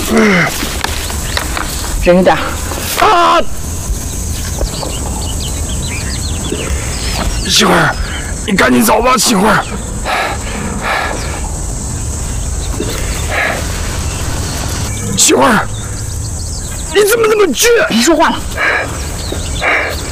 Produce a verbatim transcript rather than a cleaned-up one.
忍着点啊！ 媳妇儿，你赶紧走吧，媳妇儿。媳妇儿，你怎么那么倔？ 别说话了。